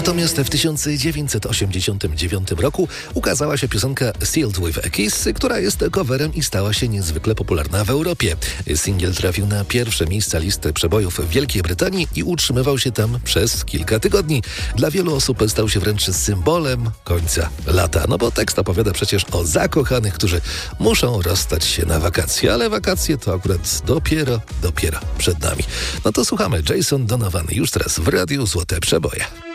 Natomiast w 1989 roku ukazała się piosenka Sealed with a Kiss, która jest coverem i stała się niezwykle popularna w Europie. Singiel trafił na pierwsze miejsca listy przebojów w Wielkiej Brytanii i utrzymywał się tam przez kilka tygodni. Dla wielu osób stał się wręcz symbolem końca lata. No bo tekst opowiada przecież o zakochanych, którzy muszą rozstać się na wakacje, ale wakacje to akurat dopiero przed nami. No to słuchamy. Jason Donovan już teraz w Radiu Złote Przeboje.